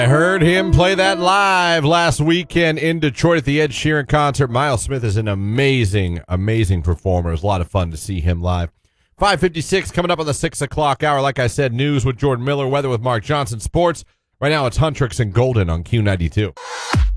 I heard him play that live last weekend in Detroit at the Ed Sheeran concert. Miles Smith is an amazing, amazing performer. It was a lot of fun to see him live. 5:56 coming up on the 6 o'clock hour. Like I said, news with Jordan Miller, weather with Mark Johnson, sports. Right now it's Huntrix and Golden on Q92.